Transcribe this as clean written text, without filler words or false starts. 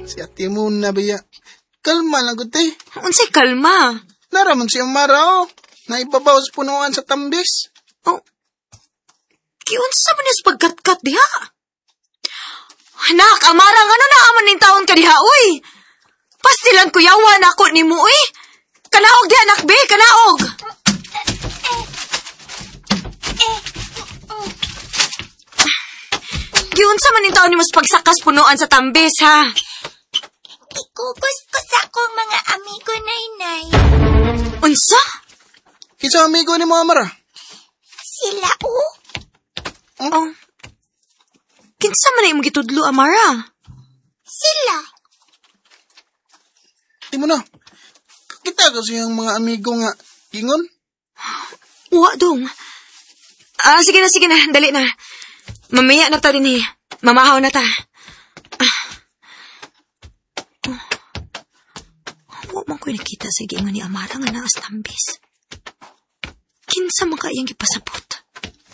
Si ate mo na biya. Kalma lang gud eh. Unsay kalma? Naraman si Amara naibabaw sa punuan sa tambis. Oh. Kiunsa man is pagkat-kat diha? Anak, Amara nga na aman ning taon ka diha, uy. Pastilan kuyawan ako nimo, uy. Kanaog di anak be, kanaog. Giunsa man ning taon nimo sa pagsakas punuan sa tambis, ha? Ikukos ko sa akong mga amigo, Nay. Unsa? Kinsa amigo ni mo, Amara? Sila, Oh. Kinsa man na imong gitudlo, Amara? Sila. Di mo na. Kita ko siyang mga amigo nga. Ingon? Uwa dong. Sige na. Dali na. Mamaya na ta din eh. Mamahaw na ta. Huwag man ko'y nakita sa giingon ni Amara nga naas tambis. Kinsa man ka iyang ipasabot?